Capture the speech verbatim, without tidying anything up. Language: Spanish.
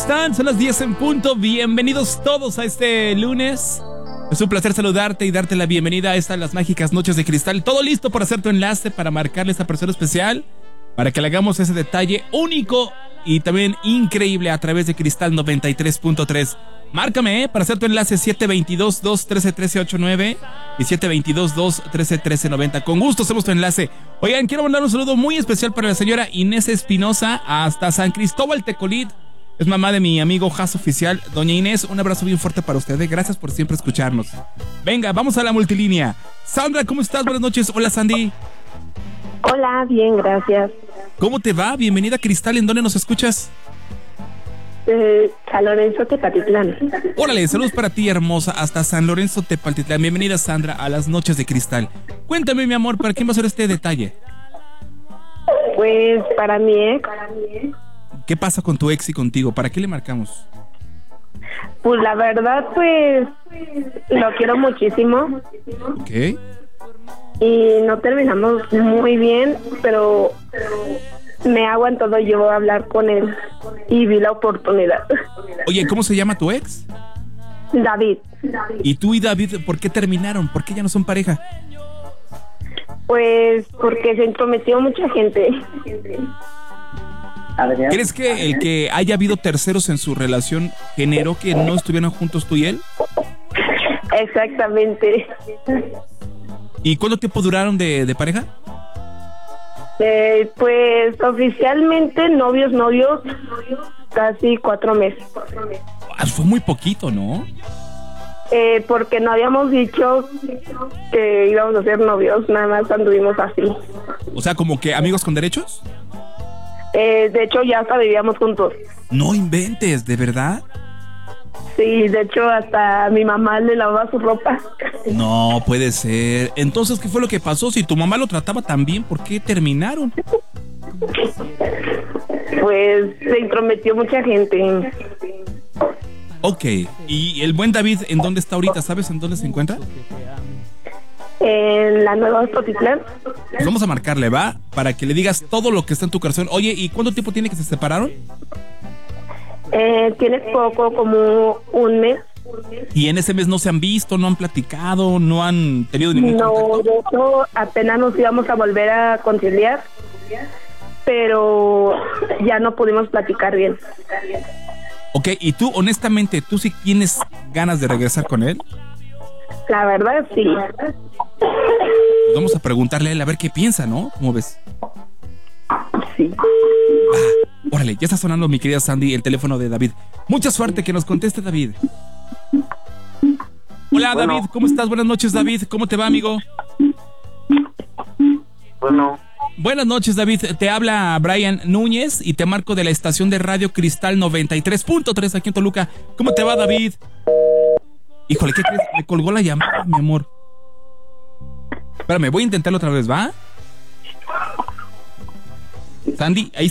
están? Son las diez en punto. Bienvenidos todos a este lunes. Es un placer saludarte y darte la bienvenida a estas Las Mágicas Noches de Cristal. Todo listo para hacer tu enlace, para marcarle a esta persona especial, para que le hagamos ese detalle único y también increíble a través de Cristal noventa y tres punto tres. Márcame, ¿eh? Para hacer tu enlace siete dos dos, dos uno tres, uno tres ocho nueve y siete dos dos, dos uno tres, uno tres nueve cero. Con gusto hacemos tu enlace. Oigan, quiero mandar un saludo muy especial para la señora Inés Espinosa hasta San Cristóbal Tecolit. Es mamá de mi amigo Jas Oficial. Doña Inés, un abrazo bien fuerte para ustedes. Gracias por siempre escucharnos. Venga, vamos a la multilínea. Sandra, ¿cómo estás? Buenas noches. Hola, Sandy. Hola, bien, gracias. ¿Cómo te va? Bienvenida a Cristal. ¿En dónde nos escuchas? Eh, San Lorenzo, Tepatitlán. Órale, saludos para ti, hermosa, hasta San Lorenzo, Tepatitlán. Bienvenida, Sandra, a las Noches de Cristal. Cuéntame, mi amor, ¿para quién va a ser este detalle? Pues para mi ex. ¿Qué pasa con tu ex y contigo? ¿Para qué le marcamos? Pues la verdad, pues lo quiero muchísimo. Ok. Y no terminamos muy bien, pero me aguantó yo a hablar con él y vi la oportunidad. Oye, ¿cómo se llama tu ex? David. ¿Y tú y David por qué terminaron? ¿Por qué ya no son pareja? Pues porque se intrometió mucha gente. ¿Crees que el que haya habido terceros en su relación generó que no estuvieran juntos tú y él? Exactamente. ¿Y cuánto tiempo duraron de, de pareja? Eh, pues oficialmente novios, novios, casi cuatro meses. Ah, fue muy poquito, ¿no? Eh, porque no habíamos dicho que íbamos a ser novios, nada más anduvimos así. O sea, como que amigos con derechos. Eh, de hecho, ya hasta vivíamos juntos. No inventes, ¿de verdad? Sí, de hecho, hasta mi mamá le lavaba su ropa. No puede ser. Entonces, ¿qué fue lo que pasó? Si tu mamá lo trataba tan bien, ¿por qué terminaron? Pues se intrometió mucha gente. Ok, ¿y el buen David en dónde está ahorita? ¿Sabes en dónde se encuentra? En la Nueva Tepatitlán. Pues vamos a marcarle, ¿va? Para que le digas todo lo que está en tu corazón. Oye, ¿y cuánto tiempo tiene que se separaron? Eh, tiene poco, como un mes. ¿Y en ese mes no se han visto, no han platicado, no han tenido ningún No, contacto? de hecho, apenas nos íbamos a volver a conciliar, pero ya no pudimos platicar bien. Ok, ¿y tú, honestamente, tú sí tienes ganas de regresar con él? La verdad, sí. Pues vamos a preguntarle a él a ver qué piensa, ¿no? ¿Cómo ves? Sí. Ah, órale, ya está sonando, mi querida Sandy, el teléfono de David. Mucha suerte, que nos conteste David. Hola, bueno. David, ¿cómo estás? Buenas noches, David. ¿Cómo te va, amigo? Bueno. Buenas noches, David. Te habla Brian Núñez y te marco de la estación de radio Cristal noventa y tres punto tres aquí en Toluca. ¿Cómo te va, David? Híjole, ¿qué crees? Me colgó la llamada, mi amor. Espérame, voy a intentarlo otra vez, ¿va? Sandy, ahí